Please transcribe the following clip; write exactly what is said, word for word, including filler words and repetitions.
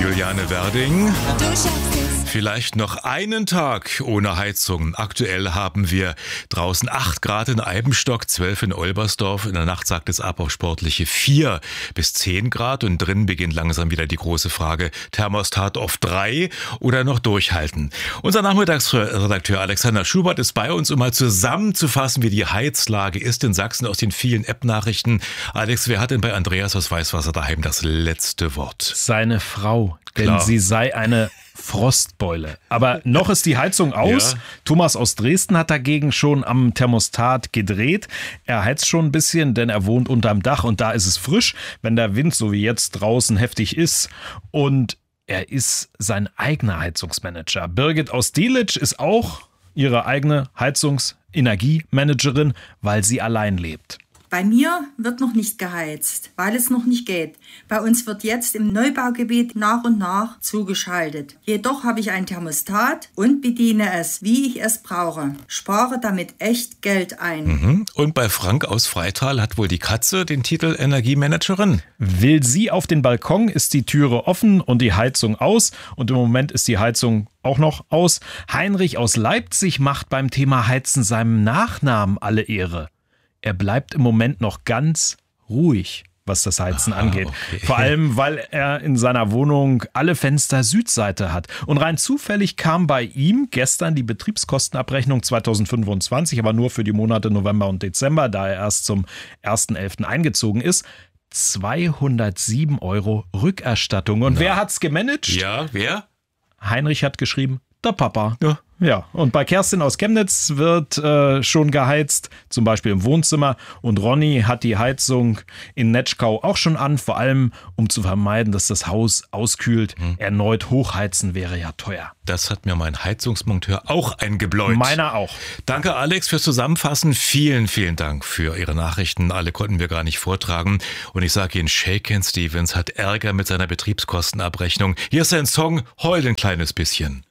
Juliane Werding. Vielleicht noch einen Tag ohne Heizung. Aktuell haben wir draußen acht Grad in Eibenstock, zwölf in Olbersdorf. In der Nacht sagt es ab auf sportliche vier bis zehn Grad. Und drinnen beginnt langsam wieder die große Frage, Thermostat auf drei oder noch durchhalten. Unser Nachmittagsredakteur Alexander Schubert ist bei uns, um mal zusammenzufassen, wie die Heizlage ist in Sachsen aus den vielen App-Nachrichten. Alex, wer hat denn bei Andreas aus Weißwasser daheim das letzte Wort? Seine Frau, denn Klar. sie sei eine Frostbeule. Aber noch ist die Heizung aus. Ja. Thomas aus Dresden hat dagegen schon am Thermostat gedreht. Er heizt schon ein bisschen, denn er wohnt unterm Dach und da ist es frisch, wenn der Wind so wie jetzt draußen heftig ist. Und er ist sein eigener Heizungsmanager. Birgit aus Delitzsch ist auch ihre eigene Heizungsenergiemanagerin, weil sie allein lebt. Bei mir wird noch nicht geheizt, weil es noch nicht geht. Bei uns wird jetzt im Neubaugebiet nach und nach zugeschaltet. Jedoch habe ich ein Thermostat und bediene es, wie ich es brauche. Spare damit echt Geld ein. Mhm. Und bei Frank aus Freital hat wohl die Katze den Titel Energiemanagerin. Will sie auf den Balkon, ist die Türe offen und die Heizung aus. Und im Moment ist die Heizung auch noch aus. Heinrich aus Leipzig macht beim Thema Heizen seinem Nachnamen alle Ehre. Er bleibt im Moment noch ganz ruhig, was das Heizen Aha, angeht. okay. Vor allem, weil er in seiner Wohnung alle Fenster Südseite hat. Und rein zufällig kam bei ihm gestern die Betriebskostenabrechnung zweitausendfünfundzwanzig, aber nur für die Monate November und Dezember, da er erst zum ersten elften eingezogen ist. zweihundertsieben Euro Rückerstattung. Und Na. wer hat's gemanagt? Ja, wer? Heinrich hat geschrieben, der Papa. Ja. Ja, und bei Kerstin aus Chemnitz wird äh, schon geheizt, zum Beispiel im Wohnzimmer. Und Ronny hat die Heizung in Netschkau auch schon an, vor allem um zu vermeiden, dass das Haus auskühlt. Hm. Erneut hochheizen wäre ja teuer. Das hat mir mein Heizungsmonteur auch eingebläut. Meiner auch. Danke, Alex, fürs Zusammenfassen. Vielen, vielen Dank für Ihre Nachrichten. Alle konnten wir gar nicht vortragen. Und ich sage Ihnen, Shakin' Stevens hat Ärger mit seiner Betriebskostenabrechnung. Hier ist ein Song, heul ein kleines bisschen.